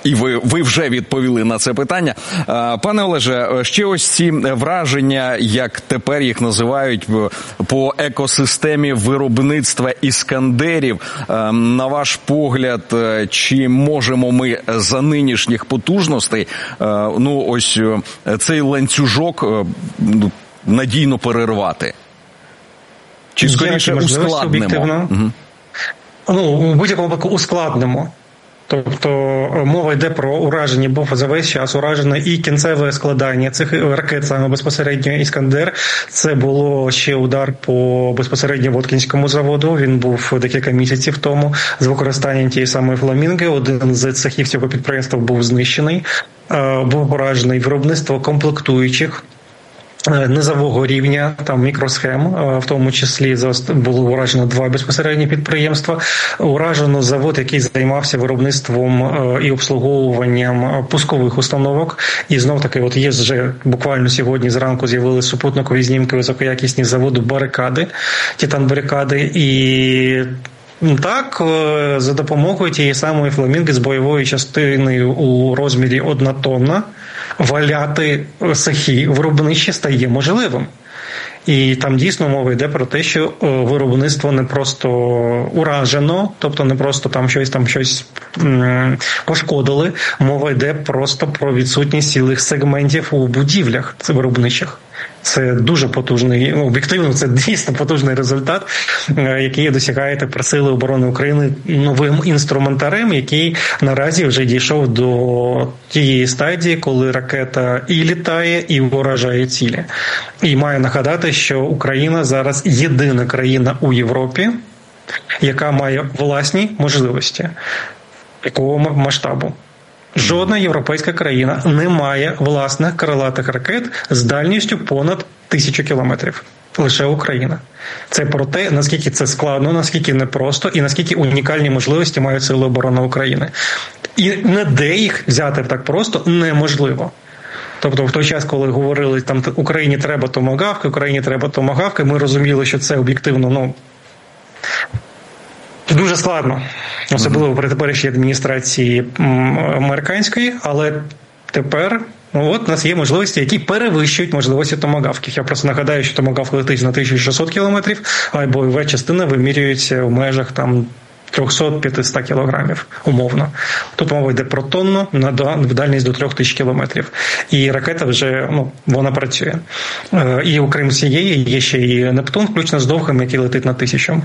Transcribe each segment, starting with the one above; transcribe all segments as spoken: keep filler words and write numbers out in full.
і ви, ви вже відповіли на це питання. Пане Олеже, ще ось ці враження, як тепер їх називають, по екосистемі виробництва іскандерів. На ваш погляд, чи можемо ми за нинішніх потужностей, ну ось цей ланцюжок надійно перервати? Чи скоріше ускладнимо? Угу. Ну, у будь-якому випадку ускладнимо. Тобто мова йде про ураження, бо за весь час уражено і кінцеве складання цих ракет, саме безпосередньо «Іскандер». Це було ще удар по безпосередньо Воткінському заводу. Він був декілька місяців тому з використанням тієї самої «Фламінги». Один з цехів цього підприємства був знищений. Був уражений виробництво комплектуючих низового рівня, там мікросхем, в тому числі було уражено два безпосередні підприємства. Уражено завод, який займався виробництвом і обслуговуванням пускових установок. І знов-таки, от є вже буквально сьогодні зранку з'явилися супутникові знімки високоякісні заводу «Барикади», «Титан-Барикади». І так, за допомогою тієї самої «Фламінги» з бойовою частиною у розмірі одна тонна валяти цехи виробничі стає можливим. І там дійсно мова йде про те, що виробництво не просто уражено, тобто не просто там щось там щось м- пошкодили, мова йде просто про відсутність цілих сегментів у будівлях виробничих. Це дуже потужний, об'єктивно, це дійсно потужний результат, який досягає тепер Сили оборони України новим інструментарем, який наразі вже дійшов до тієї стадії, коли ракета і літає, і вражає цілі. І маю нагадати, що Україна зараз єдина країна у Європі, яка має власні можливості такого масштабу. Жодна європейська країна не має власних крилатих ракет з дальністю понад тисячу кілометрів. Лише Україна. Це про те, наскільки це складно, наскільки непросто і наскільки унікальні можливості мають Сили оборони України. І ніде їх взяти так просто неможливо. Тобто в той час, коли говорили, там Україні треба томагавки, Україні треба томагавки, ми розуміли, що це об'єктивно, ну, дуже складно. Особливо при теперішній адміністрації американської, але тепер ну, от у нас є можливості, які перевищують можливості томагавків. Я просто нагадаю, що томагавк летить на тисячу шістсот кілометрів, а бойова частина вимірюється в межах там триста-п'ятсот кілограмів, умовно. Тут мова йде про тонну на дальність до трьох тисяч кілометрів. І ракета вже, ну, вона працює. І окрім цієї є ще і Нептун, включно з довгим, який летить на тисячу.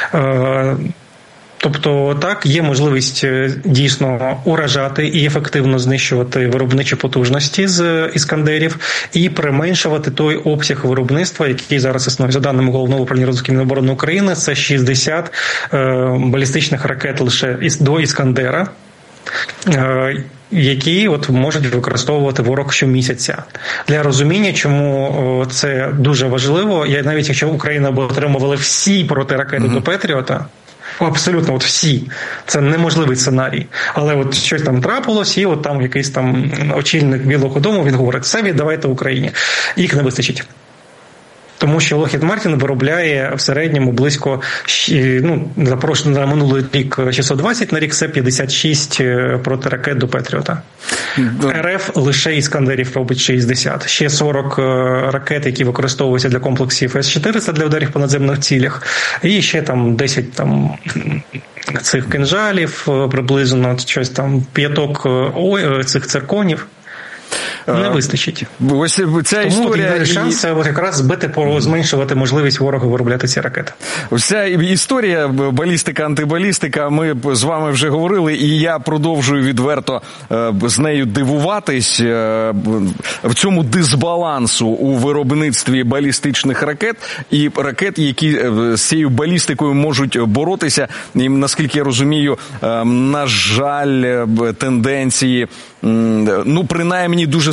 Тобто, так, є можливість дійсно уражати і ефективно знищувати виробничі потужності з «Іскандерів» і применшувати той обсяг виробництва, який зараз існує. За даними Головного управління розвідки Міноборони України, це шістдесят е, балістичних ракет лише до «Іскандера», е, які от можуть використовувати ворог щомісяця. Для розуміння, чому це дуже важливо, я навіть якщо Україна б отримувала всі протиракети mm-hmm. до «Петріота», абсолютно, от всі. Це неможливий сценарій. Але от щось там трапилось, і от там якийсь там очільник Білого дому, він говорить, все віддавайте Україні. Їх не вистачить. Тому що Lockheed Martin виробляє в середньому близько, ну, запрошено на минулий рік шістсот двадцять, на рік це п'ятдесят шість протиракет до Петріота. РФ лише «Іскандерів» робить шістдесят. Ще сорок ракет, які використовуються для комплексів С чотириста для ударів по надземних цілях. І ще там десять там цих кинжалів, приблизно щось там п'яток ой, цих цирконів. Не вистачить. Ось ця Тому історія є шанс і... якраз збити, зменшувати можливість ворога виробляти ці ракети. Вся історія балістика, антибалістика, ми з вами вже говорили, і я продовжую відверто з нею дивуватись в цьому дисбалансу у виробництві балістичних ракет і ракет, які з цією балістикою можуть боротися. І, наскільки я розумію, на жаль, тенденції, ну, принаймні, дуже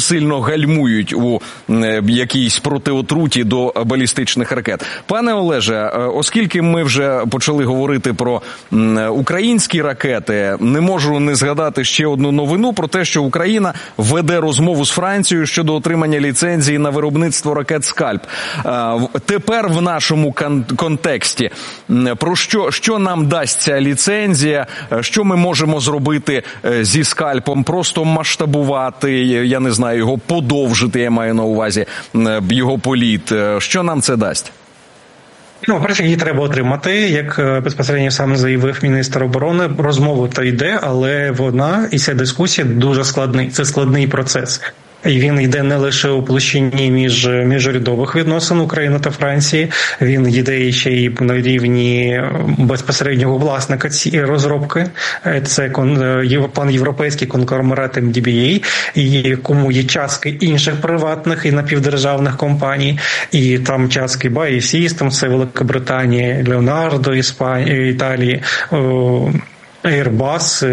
сильно гальмують у якійсь протиотруті до балістичних ракет. Пане Олеже, оскільки ми вже почали говорити про українські ракети, не можу не згадати ще одну новину про те, що Україна веде розмову з Францією щодо отримання ліцензії на виробництво ракет «Скальп». Тепер в нашому контексті про що, що нам дасть ця ліцензія, що ми можемо зробити зі «Скальпом», просто масштабувати, я не знаю, його подовжити, я маю на увазі, його політ. Що нам це дасть? Ну, по-перше, її треба отримати, як безпосередньо сам заявив міністр оборони. Розмова то йде, але вона і ця дискусія дуже складний. Це складний процес. І він йде не лише у площині між міжурядових відносин України та Франції, він йде ще й на рівні безпосереднього власника цієї розробки. Це план європейський конгломерат ем ді бі ей, і кому є частки інших приватних і напівдержавних компаній, і там частки Bae Systems, це Великобританія, Leonardo, Іспанія, Італії, Airbus.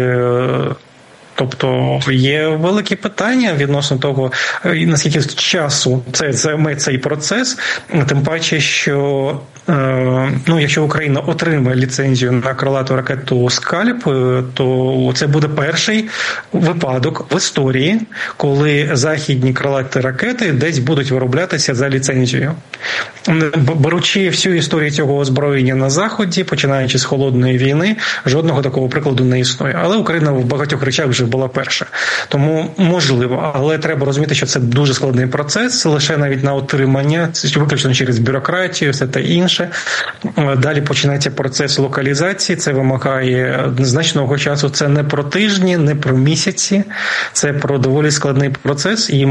Тобто є великі питання відносно того, наскільки часу це займе цей процес, тим паче, що ну, якщо Україна отримає ліцензію на крилату ракету «Скальп», то це буде перший випадок в історії, коли західні крилаті ракети десь будуть вироблятися за ліцензією. Беручи всю історію цього озброєння на Заході, починаючи з Холодної війни, жодного такого прикладу не існує. Але Україна в багатьох речах вже була перша. Тому можливо, але треба розуміти, що це дуже складний процес, лише навіть на отримання, виключно через бюрократію, все те інше. Далі починається процес локалізації, це вимагає значного часу, це не про тижні, не про місяці, це про доволі складний процес, і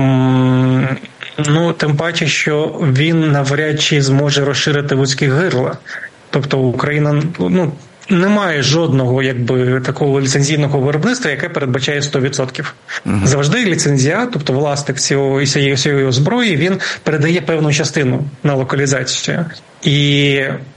ну, тим паче, що він навряд чи зможе розширити вузькі гирла. Тобто Україна, ну, немає жодного, якби, такого ліцензійного виробництва, яке передбачає сто відсотків. Uh-huh. Завжди ліцензія, тобто власник цього, цієї всієї зброї, він передає певну частину на локалізацію. І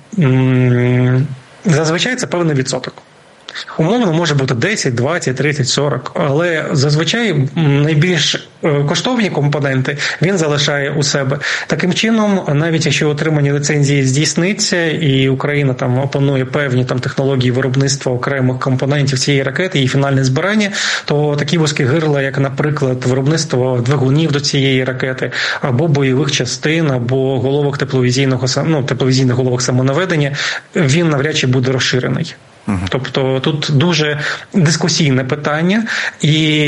м- зазвичай це певний відсоток. Умовно може бути десять, двадцять, тридцять, сорок, але зазвичай найбільш коштовні компоненти він залишає у себе. Таким чином, навіть якщо отримання ліцензії здійсниться і Україна там опанує певні там технології виробництва окремих компонентів цієї ракети і фінальне збирання, то такі вузькі гирла, як, наприклад, виробництво двигунів до цієї ракети, або бойових частин, або головок тепловізійного, ну, тепловізійних головок самонаведення, він навряд чи буде розширений. Uh-huh. Тобто тут дуже дискусійне питання, і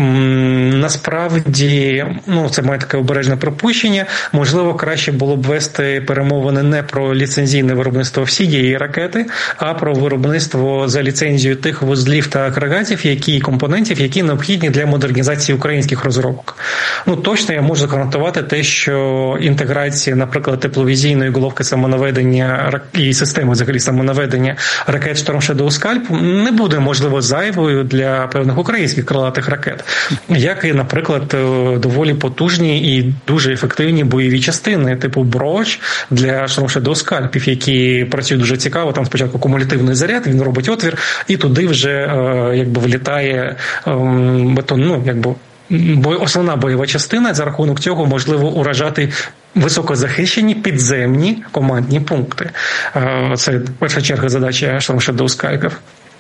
м, насправді, ну, це має таке обережне припущення, можливо, краще було б вести перемовини не про ліцензійне виробництво всієї ракети, а про виробництво за ліцензією тих вузлів та агрегатів, які компонентів, які необхідні для модернізації українських розробок. Ну, точно я можу гарантувати те, що інтеграція, наприклад, тепловізійної головки самонаведення і системи взагалі самонаведення ракет «Шторм Shadow Скальп» не буде, можливо, зайвою для певних українських крилатих ракет, як і, наприклад, доволі потужні і дуже ефективні бойові частини, типу «Броч» для «Шторм Shadow Скальпів», які працюють дуже цікаво. Там спочатку кумулятивний заряд, він робить отвір, і туди вже якби влітає бетон, ну, якби основна бойова частина, за рахунок цього можливо уражати високозахищені підземні командні пункти. Це перша черга задача «Шторм Shadow Скальпів».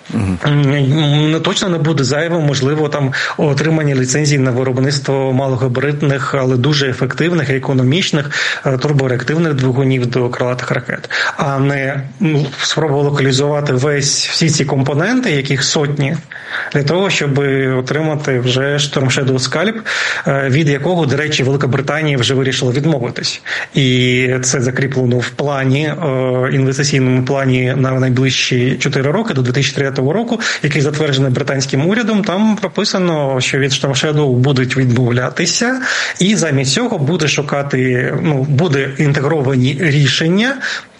Uh-huh. Точно не буде зайвим, можливо, там отримання ліцензій на виробництво малогабаритних, але дуже ефективних і економічних турбореактивних двигунів до крилатих ракет, а не спроба локалізувати весь всі ці компоненти, яких сотні, для того, щоб отримати вже «Шторм Shadow Скальп», від якого, до речі, Велика Британія вже вирішила відмовитись. І це закріплено в плані, інвестиційному плані на найближчі чотири роки, до дві тисячі тридцятого року, який затверджений британським урядом. Там прописано, що від «Шторм Shadow» будуть відмовлятися, і замість цього буде шукати, ну, буде інтегровані рішення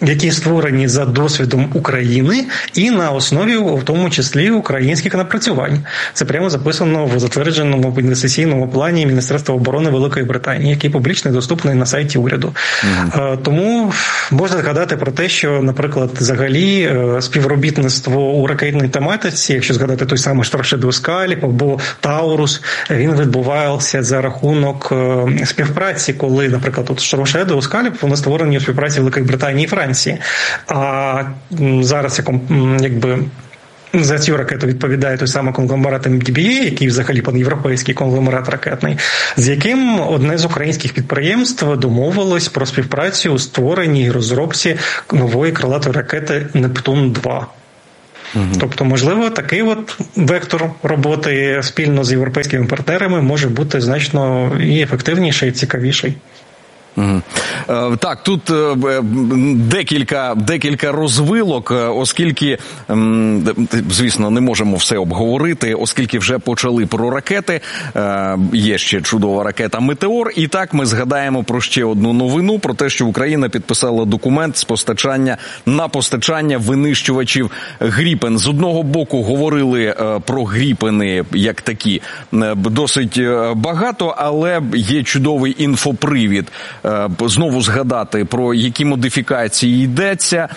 які створені за досвідом України і на основі, в тому числі, українських напрацювань. Це прямо записано в затвердженому інвестиційному плані Міністерства оборони Великої Британії, який публічно доступний на сайті уряду. Mm-hmm. Тому можна згадати про те, що, наприклад, взагалі співробітництво у ракетній тематиці, якщо згадати той самий Шторм Скальп або Таурус, він відбувався за рахунок співпраці, коли, наприклад, от Шторм Скальп, вони створені у співпраці Великої Британії і Франції. А зараз, якби, за цю ракету відповідає той самий конгломерат ем ді бі ей, який взагалі панєвропейський конгломерат ракетний, з яким одне з українських підприємств домовилось про співпрацю у створенні і розробці нової крилатої ракети «Нептун-два». Угу. Тобто, можливо, такий от вектор роботи спільно з європейськими партнерами може бути значно і ефективніший, і цікавіший. Угу. Так, тут декілька, декілька розвилок, оскільки, звісно, не можемо все обговорити, оскільки вже почали про ракети, є ще чудова ракета «Метеор», і так ми згадаємо про ще одну новину, про те, що Україна підписала документ з постачання на постачання винищувачів «Гріпен». З одного боку говорили про «Гріпени» як такі досить багато, але є чудовий інфопривід. Знову згадати, про які модифікації йдеться,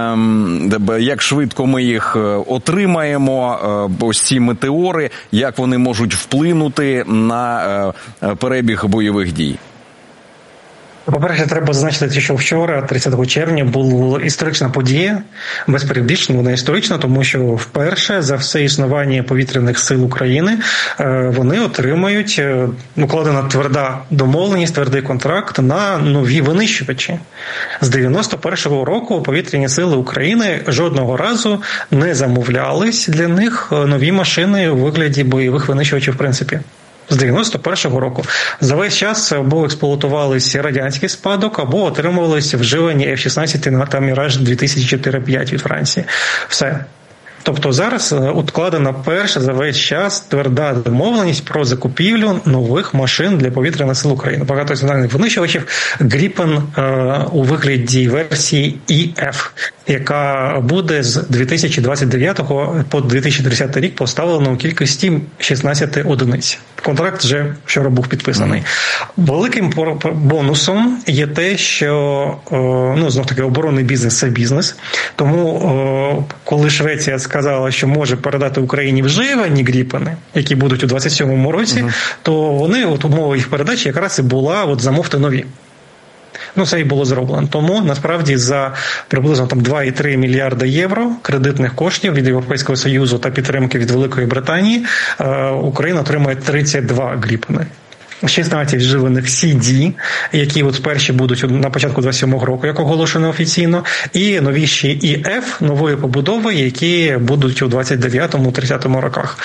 як швидко ми їх отримаємо, ось ці метеори, як вони можуть вплинути на перебіг бойових дій. По-перше, треба зазначити, що вчора, тридцятого червня, була історична подія, без перебільшення, вона історична, тому що вперше за все існування повітряних сил України вони отримають, укладена тверда домовленість, твердий контракт на нові винищувачі. З дев'яносто першого року повітряні сили України жодного разу не замовлялись для них нові машини у вигляді бойових винищувачів, в принципі. З дев'яносто першого року. За весь час або експлуатувалися радянський спадок, або отримувалися вживані еф шістнадцять та Міраж дві тисячі чотири п'ять від Франції. Все. Тобто зараз укладена перша за весь час тверда домовленість про закупівлю нових машин для повітряних сил України. Багатонаціональних винищувачів «Гріпен» у вигляді версії і еф, яка буде з дві тисячі двадцять дев'ятого по дві тисячі тридцятий рік поставлена у кількості шістнадцять одиниць. Контракт вже вчора був підписаний. Великим бонусом є те, що, ну, знов-таки, оборонний бізнес – це бізнес. Тому, коли Швеція сказала, що може передати Україні вживані «Гріпени», які будуть у двадцять сьомому році, угу. то вони, от умова їх передачі якраз і була от замовте нові. Ну, це і було зроблено. Тому, насправді, за приблизно там два цілих три десятих мільярда євро кредитних коштів від Європейського Союзу та підтримки від Великої Британії Україна отримає тридцять два «Гріпени». шістнадцять вживаних сі ді, які от перші будуть на початку двадцять сьомого року, як оголошено офіційно, і новіші і еф нової побудови, які будуть у двадцять дев'ятому - тридцятому роках.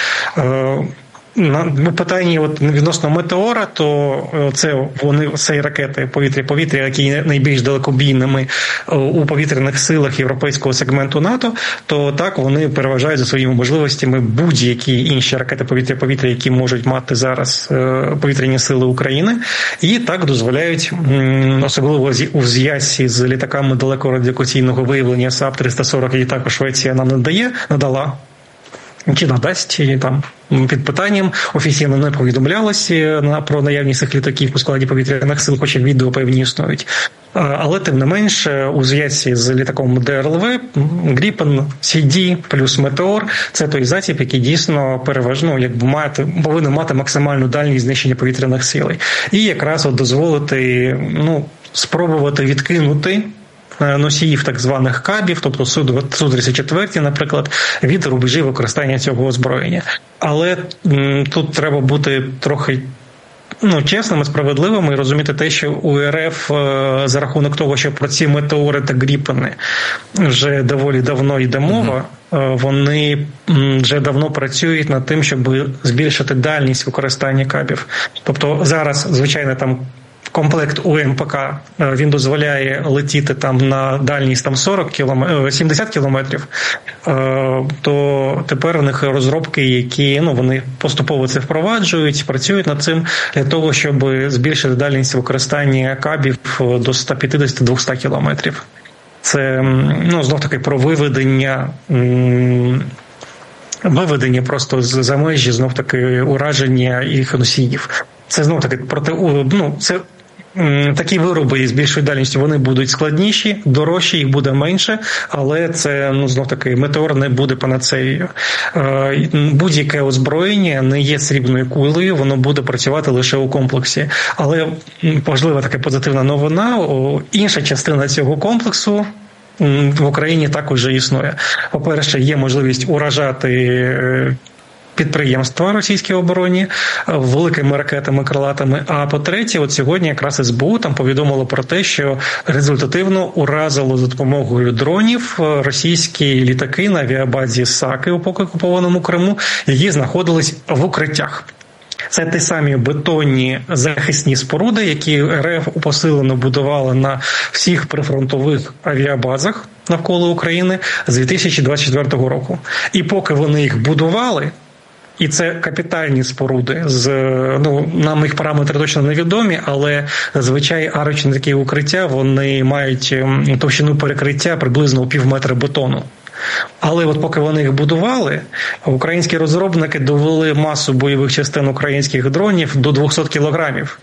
На питанні от відносно «Метеора», то це вони ці ракети повітря-повітря, які найбільш далекобійними у повітряних силах європейського сегменту НАТО, то так вони переважають за своїми можливостями будь-які інші ракети повітря-повітря, які можуть мати зараз повітряні сили України, і так дозволяють, особливо у зв'язці з літаками далекого радіолокаційного виявлення САП триста сорок, які також Швеція нам надає, надала, чи надасть, і там під питанням, офіційно не повідомлялося про наявність цих літаків у складі повітряних сил, хоча відео певні існують. Але, тим не менш, у зв'язці з літаком де ер ел ве, «Гріпен», сі ді плюс «Метеор» – це той засіб, який дійсно переважно, якби мати, повинен мати максимальну дальність знищення повітряних сил. І якраз от дозволити, ну, спробувати відкинути носіїв так званих кабів, тобто Су тридцять чотири, наприклад, від рубежів використання цього озброєння. Але м, тут треба бути трохи, ну, чесними, справедливими і розуміти те, що у ер еф за рахунок того, що про ці «Метеори» та «Гріпени» вже доволі давно йде мова, uh-huh. вони вже давно працюють над тим, щоб збільшити дальність використання кабів. Тобто зараз, звичайно, там комплект у ем пе ка, він дозволяє летіти там на дальність там сорок кілометрів, сімдесят кілометрів, то тепер у них розробки, які, ну, вони поступово це впроваджують, працюють над цим для того, щоб збільшити дальність використання кабів до сто п'ятдесят - двісті кілометрів. Це, ну, знов-таки про виведення, виведення просто за межі, знов-таки, ураження їх носіїв. Це, знов-таки, проти, ну, це такі вироби із більшою дальністю, вони будуть складніші, дорожчі, їх буде менше, але це, ну, знов-таки, метеор не буде панацеєю. Будь-яке озброєння не є срібною кулею, воно буде працювати лише у комплексі. Але важлива така позитивна новина, інша частина цього комплексу в Україні також існує. По-перше, є можливість уражати підприємства російській обороні великими ракетами, крилатими. А по-третє, от сьогодні якраз ес бе у там повідомило про те, що результативно уразило за допомогою дронів російські літаки на авіабазі Саки у поки окупованому Криму, які знаходились в укриттях. Це ті самі бетонні захисні споруди, які РФ посилено будували на всіх прифронтових авіабазах навколо України з дві тисячі двадцять четвертого року. І поки вони їх будували, і це капітальні споруди, з, ну, нам їх параметри точно невідомі, але зазвичай арочні такі укриття, вони мають товщину перекриття приблизно у пів метра бетону. Але от поки вони їх будували, українські розробники довели масу бойових частин українських дронів до двісті кілограмів.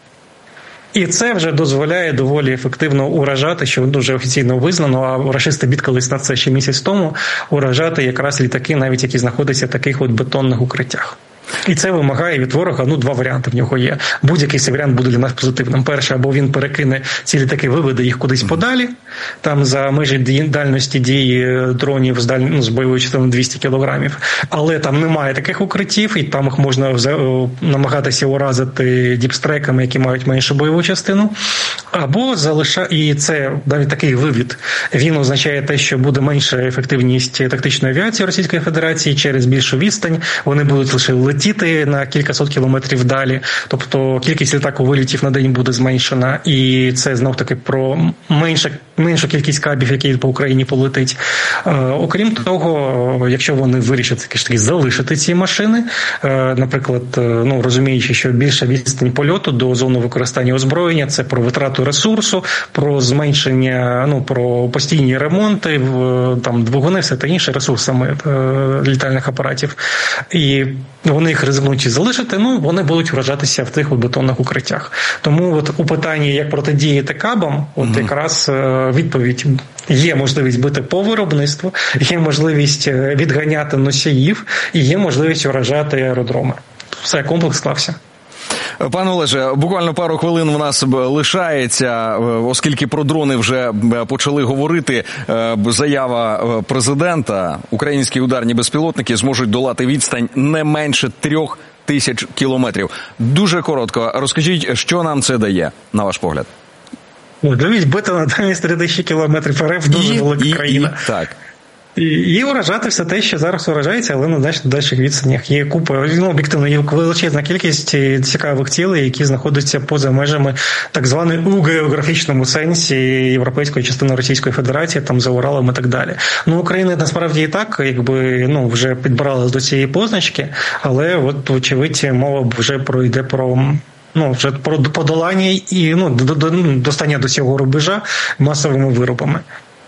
І це вже дозволяє доволі ефективно уражати, що дуже офіційно визнано, а рашисти бідкались на це ще місяць тому, уражати якраз літаки, навіть які знаходяться в таких от бетонних укриттях. І це вимагає від ворога, ну, два варіанти в нього є. Будь-який цей варіант буде для нас позитивним. Перше, або він перекине ці літаки, виведе їх кудись подалі, там за межі дальності дії дронів з, даль... ну, з бойовою частиною двісті кілограмів, але там немає таких укриттів, і там їх можна намагатися уразити діпстреками, які мають меншу бойову частину, або залиша... і це навіть такий вивід, він означає те, що буде менша ефективність тактичної авіації Російської Федерації через більшу відстань, вони будуть лише летіти на кількасот кілометрів далі, тобто кількість літаку вилітів на день буде зменшена, і це знов-таки про менше, меншу кількість кабів, які по Україні полетить. Е, окрім того, якщо вони вирішать таки ж таки залишити ці машини, е, наприклад, е, ну, розуміючи, що більша відстань польоту до зони використання озброєння, це про витрату ресурсу, про зменшення, ну, про постійні ремонти, в, там, двигуни, все та інше ресурсами е, літальних апаратів. І вони їх ризикнуть залишити, ну, вони будуть вражатися в тих бетонних укриттях. Тому от у питанні, як протидіяти кабам, от mm-hmm. якраз відповідь: є можливість бити по виробництву, є можливість відганяти носіїв і є можливість вражати аеродроми. Все, комплекс склався. Пане Олеже, буквально пару хвилин у нас лишається, оскільки про дрони вже почали говорити. Заява президента: українські ударні безпілотники зможуть долати відстань не менше трьох тисяч кілометрів. Дуже коротко, розкажіть, що нам це дає, на ваш погляд? Можливість бити на дальність три тисячі кілометрів. РФ дуже і, велика і, країна. І, так. І, і уражати все те, що зараз уражається, але на значно дальших відстанях. Є купа, ну, об'єктивно, є величезна кількість цікавих цілей, які знаходяться поза межами так званої у географічному сенсі європейської частини Російської Федерації, там за Уралом і так далі. Ну, Україна насправді і так, якби, ну, вже підбиралась до цієї позначки, але от, очевидь, мова вже пройде про... Ну, вже про подолання і, ну, достання до цього рубежа масовими виробами.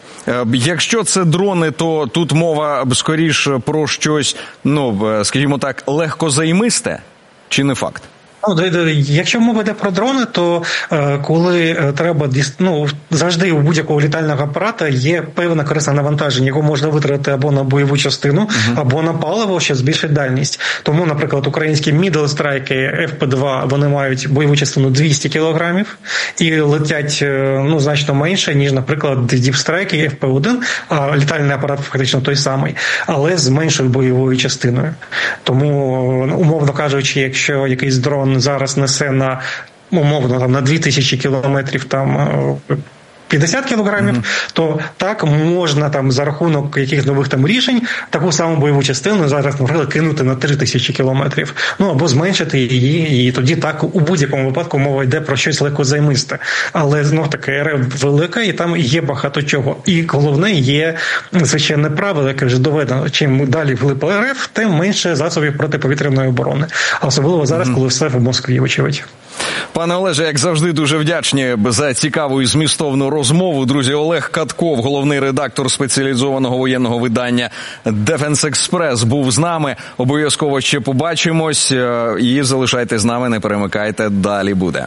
Якщо це дрони, то тут мова скоріш про щось, ну, скажімо так, легкозаймисте, чи не факт? Ну, якщо мова йде про дрони, то коли треба, ну, завжди у будь-якого літального апарата є певне корисне навантаження, його можна витратити або на бойову частину, uh-huh. або на паливо, що збільшить дальність. Тому, наприклад, українські Middle Strike еф пі два, вони мають бойову частину двісті кілограмів і летять, ну, значно менше, ніж, наприклад, Deep Strike еф пі один, а літальний апарат фактично той самий, але з меншою бойовою частиною. Тому, умовно кажучи, якщо якийсь дрон зараз несе на, умовно, там, на дві тисячі кілометрів там п'ятдесят кілограмів, mm-hmm. то так можна там за рахунок якихось нових там рішень таку саму бойову частину зараз, наприклад, кинути на три тисячі кілометрів. Ну, або зменшити її, і тоді так у будь-якому випадку мова йде про щось легкозаймисте. Але, знов-таки, РФ велика, і там є багато чого. І головне, є звичайне правило, яке вже доведено. Чим далі вглиб РФ, тим менше засобів протиповітряної оборони. А особливо зараз, mm-hmm. коли все в Москві, очевидь. Пане Олеже, як завжди, дуже вдячні за цікаву і змістовну розмову. Друзі, Олег Катков, головний редактор спеціалізованого воєнного видання «Дефенс Експрес», був з нами. Обов'язково ще побачимось. І залишайтесь з нами, не перемикайте, далі буде.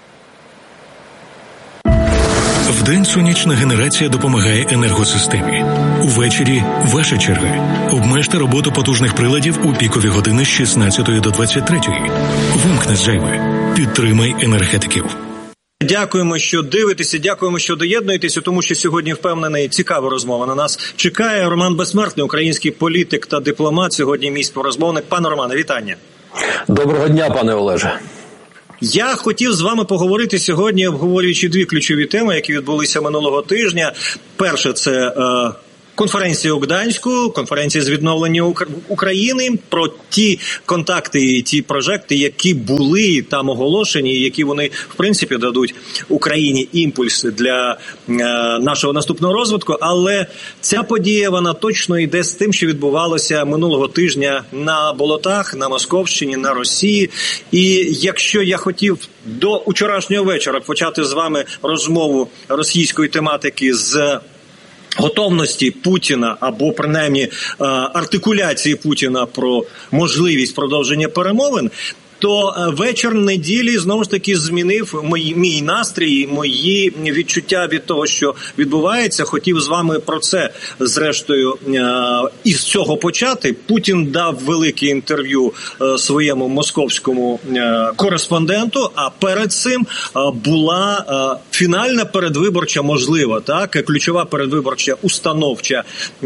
Вдень сонячна генерація допомагає енергосистемі. Увечері ваша черга. Обмежте роботу потужних приладів у пікові години з шістнадцятої до двадцять третьої. Вимкни зайве. Підтримай енергетиків. Дякуємо, що дивитеся, дякуємо, що доєднуєтеся, тому що сьогодні, впевнений, цікава розмова на нас чекає. Роман Безсмертний, український політик та дипломат, сьогодні мій співрозмовник. Пане Романе, вітання. Доброго дня, пане Олеже. Я хотів з вами поговорити сьогодні, обговорюючи дві ключові теми, які відбулися минулого тижня. Перше – це е, конференція у Гданську, конференція з відновлення України, про ті контакти, ті прожекти, які були там оголошені, які вони, в принципі, дадуть Україні імпульс для е, нашого наступного розвитку. Але ця подія, вона точно йде з тим, що відбувалося минулого тижня на Болотах, на Московщині, на Росії. І якщо я хотів до вчорашнього вечора почати з вами розмову російської тематики з готовності Путіна або принаймні артикуляції Путіна про можливість продовження перемовин, то вечір неділі знову ж таки змінив мій, мій настрій, мої відчуття від того, що відбувається. Хотів з вами про це, зрештою, із цього почати. Путін дав велике інтерв'ю своєму московському кореспонденту, а перед цим була фінальна передвиборча, можлива, так, ключова передвиборча установча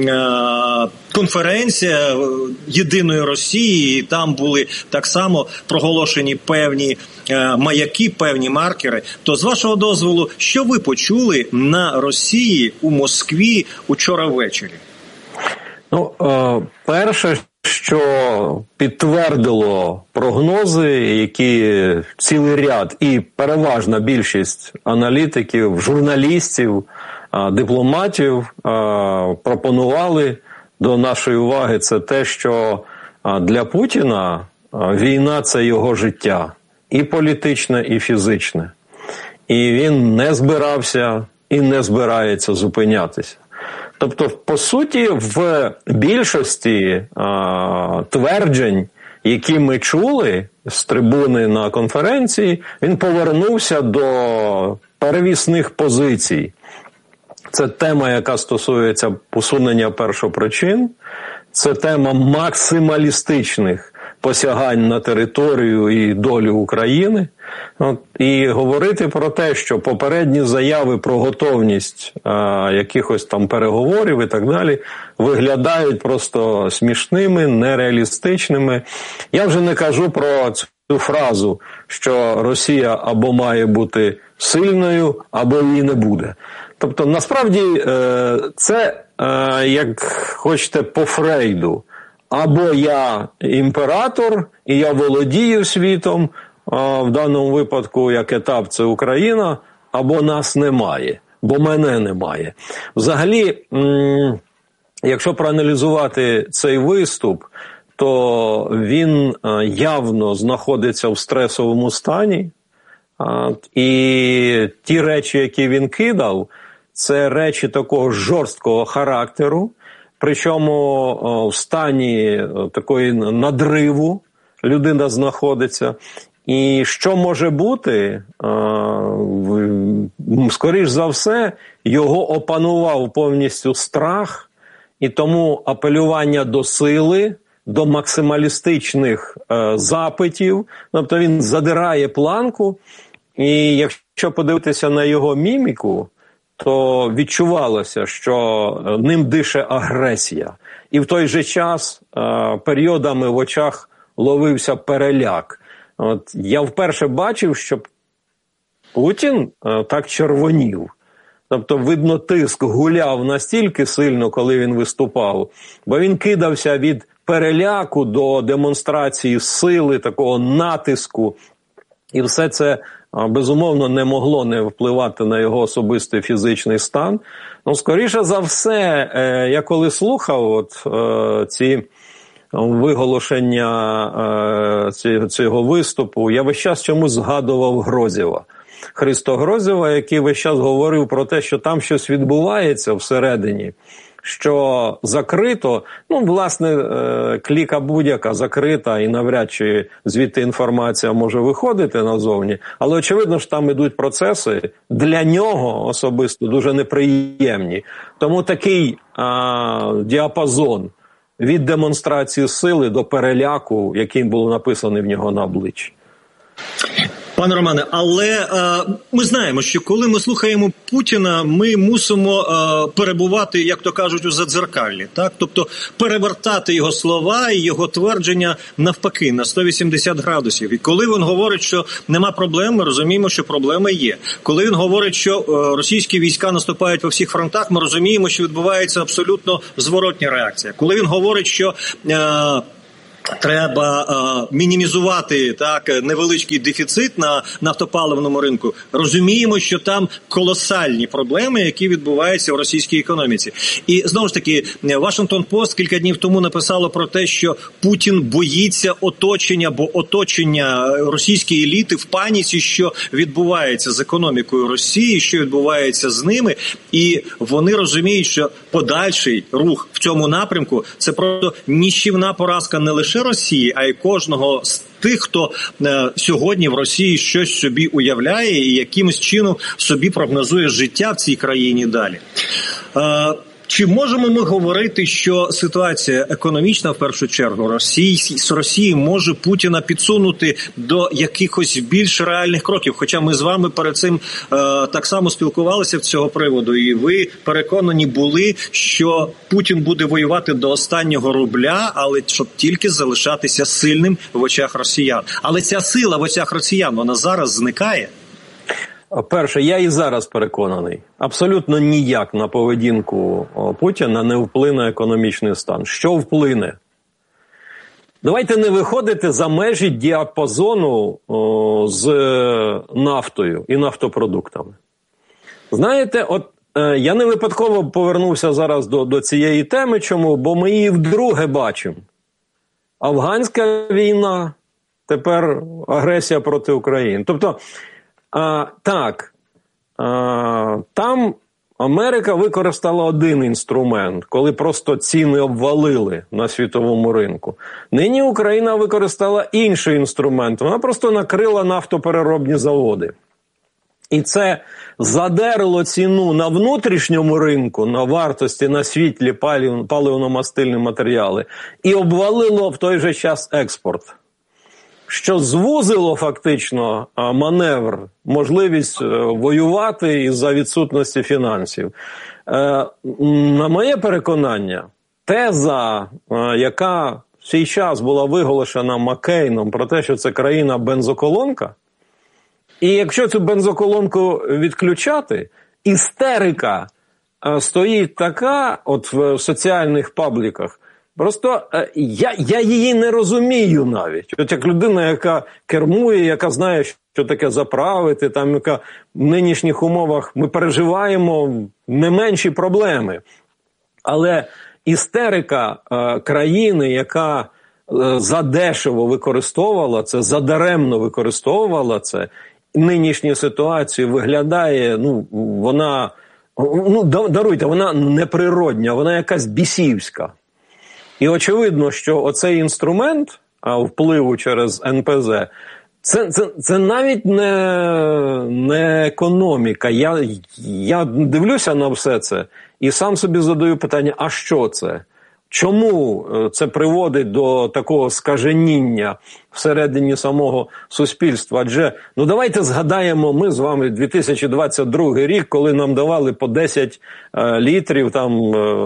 конференція Єдиної Росії, і там були так само проголошені певні е, маяки, певні маркери. То з вашого дозволу, що ви почули на Росії у Москві учора ввечері? Ну, е, перше, що підтвердило прогнози, які цілий ряд і переважна більшість аналітиків, журналістів, е, дипломатів е, пропонували до нашої уваги, це те, що для Путіна війна – це його життя. І політичне, і фізичне. І він не збирався і не збирається зупинятися. Тобто, по суті, в більшості а, тверджень, які ми чули з трибуни на конференції, він повернувся до перевісних позицій. Це тема, яка стосується усунення першопричин, це тема максималістичних посягань на територію і долю України. От, і говорити про те, що попередні заяви про готовність а, якихось там переговорів і так далі виглядають просто смішними, нереалістичними. Я вже не кажу про цю фразу, що Росія або має бути сильною, або її не буде. Тобто, насправді, це, як хочете, по Фрейду. Або я імператор, і я володію світом, в даному випадку, як етап, це Україна, або нас немає, бо мене немає. Взагалі, якщо проаналізувати цей виступ, то він явно знаходиться в стресовому стані, і ті речі, які він кидав, це речі такого жорсткого характеру, причому в стані такої надриву людина знаходиться. І що може бути, скоріш за все, його опанував повністю страх, і тому апелювання до сили, до максималістичних запитів, тобто він задирає планку, і якщо подивитися на його міміку, то відчувалося, що ним дише агресія. І в той же час е, періодами в очах ловився переляк. От, я вперше бачив, що Путін е, так червонів. Тобто, видно, тиск гуляв настільки сильно, коли він виступав, бо він кидався від переляку до демонстрації сили, такого натиску. І все це, безумовно, не могло не впливати на його особистий фізичний стан. Ну, скоріше за все, я коли слухав от, ці виголошення е, цього виступу, я весь час чомусь згадував Грозєва. Христо Грозєва, який весь час говорив про те, що там щось відбувається всередині, що закрито, ну, власне, кліка будь-яка закрита і навряд чи звідти інформація може виходити назовні, але очевидно ж там ідуть процеси для нього особисто дуже неприємні. Тому такий а, діапазон від демонстрації сили до переляку, яким було написано в нього на обличчі. Пане Романе, але е, ми знаємо, що коли ми слухаємо Путіна, ми мусимо е, перебувати, як то кажуть, у задзеркаллі, так? Тобто перевертати його слова і його твердження навпаки на сто вісімдесят градусів. І коли він говорить, що нема проблем, ми розуміємо, що проблеми є. Коли він говорить, що е, російські війська наступають по всіх фронтах, ми розуміємо, що відбувається абсолютно зворотня реакція. Коли він говорить, що е, треба е, мінімізувати так невеличкий дефіцит на нафтопаливному ринку, розуміємо, що там колосальні проблеми, які відбуваються в російській економіці. І знову ж таки, Вашингтон-Пост кілька днів тому написало про те, що Путін боїться оточення, бо оточення російської еліти в паніці, що відбувається з економікою Росії, що відбувається з ними, і вони розуміють, що подальший рух в цьому напрямку – це просто нищівна поразка не лише Росії, а й кожного з тих, хто е, сьогодні в Росії щось собі уявляє і якимось чином собі прогнозує життя в цій країні далі. Е, Чи можемо ми говорити, що ситуація економічна, в першу чергу, Росії, з Росії може Путіна підсунути до якихось більш реальних кроків? Хоча ми з вами перед цим е, так само спілкувалися в цього приводу, і ви переконані були, що Путін буде воювати до останнього рубля, але щоб тільки залишатися сильним в очах росіян. Але ця сила в очах росіян, вона зараз зникає? Перше, я і зараз переконаний, абсолютно ніяк на поведінку Путіна не вплине економічний стан. Що вплине? Давайте не виходити за межі діапазону о, з нафтою і нафтопродуктами. Знаєте, от е, я не випадково повернувся зараз до, до цієї теми, чому? Бо ми її вдруге бачимо. Афганська війна, тепер агресія проти України. Тобто, А, так, а, там Америка використала один інструмент, коли просто ціни обвалили на світовому ринку. Нині Україна використала інший інструмент, вона просто накрила нафтопереробні заводи. І це задерло ціну на внутрішньому ринку, на вартості, на світлі палив, паливно-мастильні матеріали, і обвалило в той же час експорт. Що звузило фактично маневр, можливість воювати із-за відсутності фінансів. На моє переконання, теза, яка в цей час була виголошена Маккейном про те, що це країна-бензоколонка, і якщо цю бензоколонку відключати, істерика стоїть така от в соціальних пабліках. Просто е, я, я її не розумію навіть. От як людина, яка кермує, яка знає, що таке заправити, там, яка в нинішніх умовах ми переживаємо не менші проблеми. Але істерика е, країни, яка е, задешево використовувала це, задаремно використовувала це, нинішню ситуацію виглядає, ну, вона, ну, даруйте, вона неприродня, вона якась бісівська. І очевидно, що оцей інструмент а, впливу через ен пе зет, це, це, це навіть не, не економіка. Я, я дивлюся на все це і сам собі задаю питання, а що це? Чому це приводить до такого скаженіння всередині самого суспільства? Адже, ну давайте згадаємо, ми з вами дві тисячі двадцять другий рік, коли нам давали по десять е, літрів там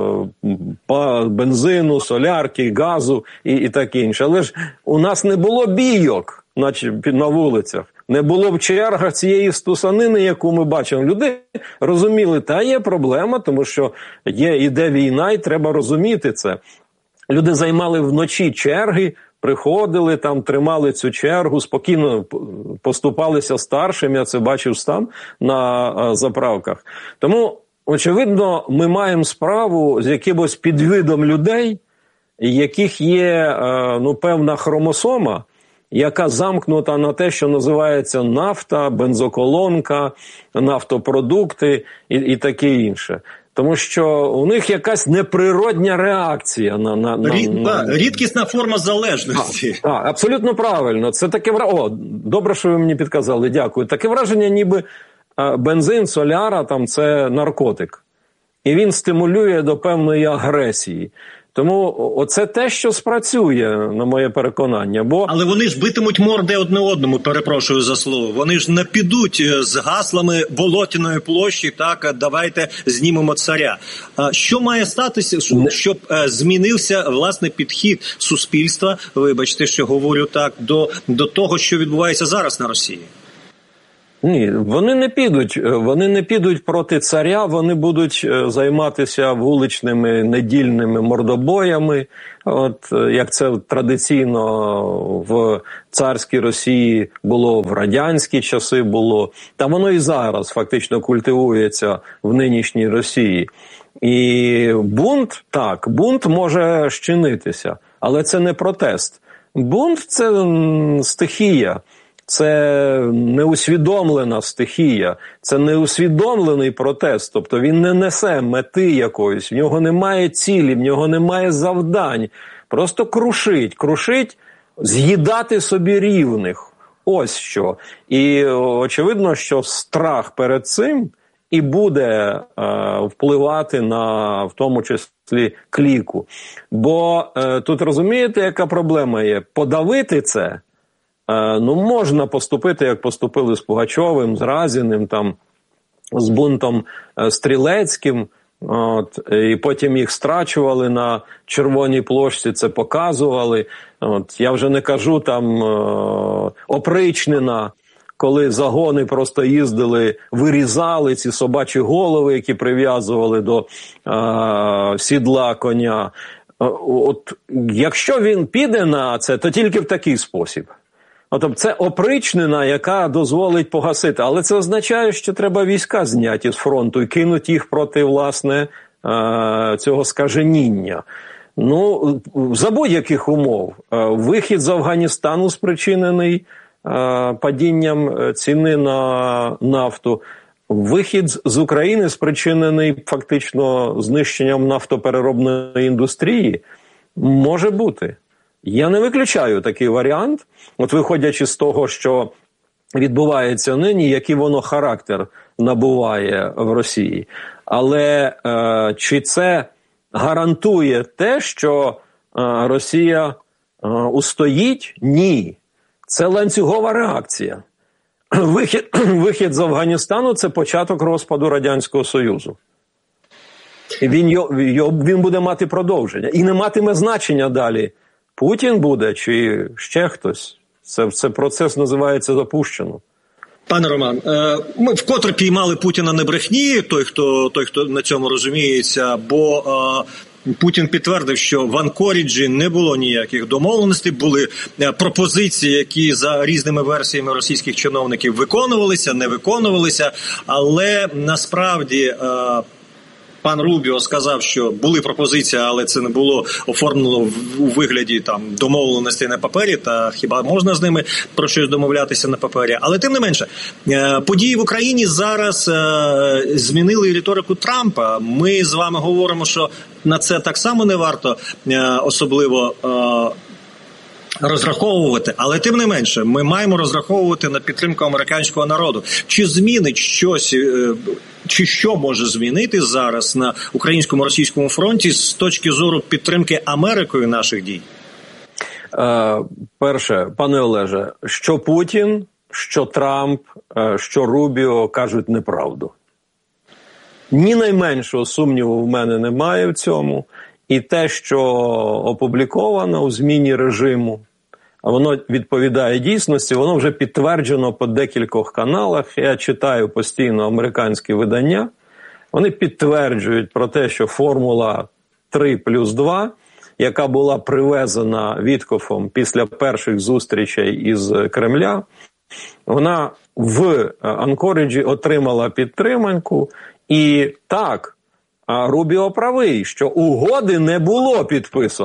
е, бензину, солярки, газу і, і таке інше. Але ж у нас не було бійок, наче на вулицях. Не було б черга цієї стусанини, яку ми бачимо. Люди розуміли, та є проблема, тому що є, іде війна і треба розуміти це. Люди займали вночі черги, приходили, там тримали цю чергу, спокійно поступалися старшим, я це бачив сам на заправках. Тому, очевидно, ми маємо справу з якимось підвидом людей, яких є ну, певна хромосома, яка замкнута на те, що називається нафта, бензоколонка, нафтопродукти і, і таке інше. Тому що у них якась неприродня реакція на... на, на, Рід, на... Да, рідкісна форма залежності. А, а, абсолютно правильно. Це таке враження... О, добре, що ви мені підказали, дякую. Таке враження, ніби а, бензин, соляра, там, це наркотик. І він стимулює до певної агресії. Тому оце те, що спрацює, на моє переконання. Бо... Але вони ж битимуть морди одне одному, перепрошую за слово. Вони ж не підуть з гаслами Болотяної площі, так, давайте знімемо царя. Що має статися, щоб змінився, власне, підхід суспільства, вибачте, що говорю так, до, до того, що відбувається зараз на Росії? Ні, вони не підуть, вони не підуть проти царя, вони будуть займатися вуличними недільними мордобоями, от як це традиційно в царській Росії було, в радянські часи було, та воно і зараз фактично культивується в нинішній Росії. І бунт, так, бунт може щинитися, але це не протест. Бунт – це стихія. Це неусвідомлена стихія, це неусвідомлений протест, тобто він не несе мети якоїсь, в нього немає цілі, в нього немає завдань, просто крушить, крушить, з'їдати собі рівних, ось що. І очевидно, що страх перед цим і буде е, впливати на, в тому числі, кліку. Бо е, тут розумієте, яка проблема є? Подавити це, ну, можна поступити, як поступили з Пугачовим, з Разіним, там, з бунтом Стрілецьким, от, і потім їх страчували на Червоній площі, це показували. От, я вже не кажу там Опричнина, коли загони просто їздили, вирізали ці собачі голови, які прив'язували до а, сідла коня. От, якщо він піде на це, то тільки в такий спосіб. Тобто це опричнина, яка дозволить погасити. Але це означає, що треба війська зняти з фронту і кинути їх проти, власне, цього скаженіння. Ну, за будь-яких умов. Вихід з Афганістану спричинений падінням ціни на нафту. Вихід з України спричинений фактично знищенням нафтопереробної індустрії. Може бути. Я не виключаю такий варіант, от виходячи з того, що відбувається нині, який воно характер набуває в Росії. Але е, чи це гарантує те, що е, Росія е, устоїть? Ні. Це ланцюгова реакція. Вихід, вихід з Афганістану – це початок розпаду Радянського Союзу. І він, він буде мати продовження. І не матиме значення далі, Путін буде чи ще хтось. Це, це процес називається запущено. Пане Роман, ми вкотре піймали Путіна на брехні, той, хто, той, хто на цьому розуміється, бо Путін підтвердив, що в Анкоріджі не було ніяких домовленостей, були пропозиції, які за різними версіями російських чиновників виконувалися, не виконувалися, але насправді пан Рубіо сказав, що були пропозиції, але це не було оформлено у вигляді там домовленостей на папері, та хіба можна з ними про щось домовлятися на папері. Але тим не менше, події в Україні зараз змінили риторику Трампа. Ми з вами говоримо, що на це так само не варто особливо розраховувати, але тим не менше, ми маємо розраховувати на підтримку американського народу. Чи змінить щось, чи що може змінити зараз на українському російському фронті з точки зору підтримки Америкою наших дій? Е, перше, пане Олеже, що Путін, що Трамп, що Рубіо кажуть неправду. Ні найменшого сумніву в мене немає в цьому. І те, що опубліковано у зміні режиму, а воно відповідає дійсності, воно вже підтверджено по декількох каналах. Я читаю постійно американські видання. Вони підтверджують про те, що формула три плюс два, яка була привезена Віткофом після перших зустрічей із Кремля, вона в Анкоріджі отримала підтриманку. І так, Рубіо правий, що угоди не було підписано,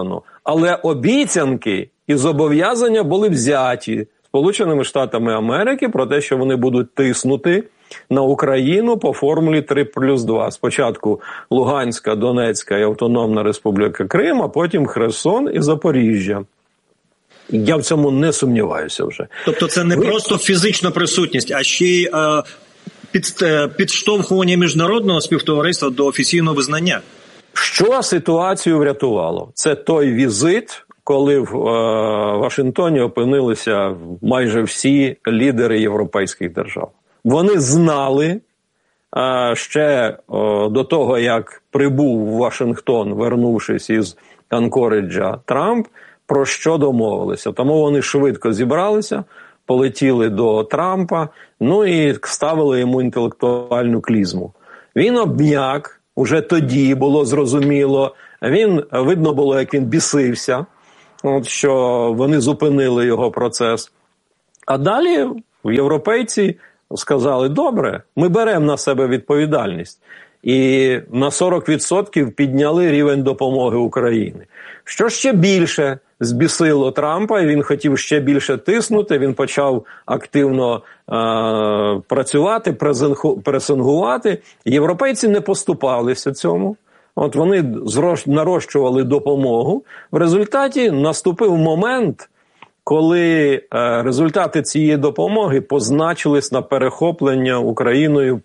Але обіцянки і зобов'язання були взяті Сполученими Штатами Америки про те, що вони будуть тиснути на Україну по формулі три плюс два. Спочатку Луганська, Донецька і Автономна Республіка Крим, а потім Херсон і Запоріжжя. Я в цьому не сумніваюся вже. Тобто це не Ви... просто фізична присутність, а ще й е, під, е, підштовхування міжнародного співтовариства до офіційного визнання. Що ситуацію врятувало? Це той візит, коли в е, Вашингтоні опинилися майже всі лідери європейських держав. Вони знали е, ще е, до того, як прибув в Вашингтон, вернувшись із Анкориджа Трамп, про що домовилися. Тому вони швидко зібралися, полетіли до Трампа, ну і ставили йому інтелектуальну клізму. Він обм'як, уже тоді було зрозуміло, він, видно було, як він бісився, от, що вони зупинили його процес. А далі європейці сказали, добре, ми беремо на себе відповідальність. І на сорок відсотків підняли рівень допомоги Україні. Що ще більше збісило Трампа, і він хотів ще більше тиснути, він почав активно е- працювати, презенху- пресингувати. Європейці не поступалися цьому. От вони зрощ- нарощували допомогу. В результаті наступив момент, коли е- результати цієї допомоги позначились на перехоплення Україною